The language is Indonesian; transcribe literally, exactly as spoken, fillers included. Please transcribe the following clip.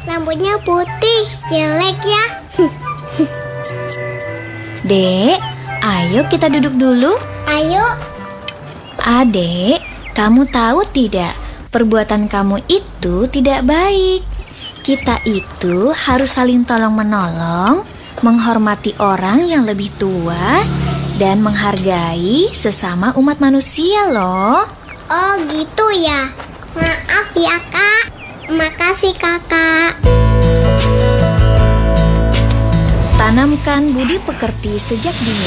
rambutnya putih, jelek ya. Dek, ayo kita duduk dulu. Ayo. Adek, kamu tahu tidak, perbuatan kamu itu tidak baik. Kita itu harus saling tolong-menolong, menghormati orang yang lebih tua, dan menghargai sesama umat manusia loh. Oh gitu ya. Maaf ya Kak. Makasih Kakak. Tanamkan budi pekerti sejak dini.